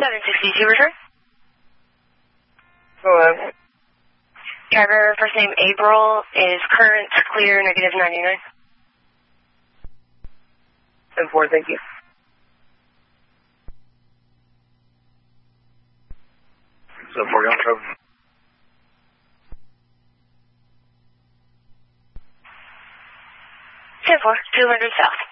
1162 return. Go ahead. Driver first name April is current clear negative 99. 10-4, thank you. 7-4, you're on cover. 10-4, 200 south.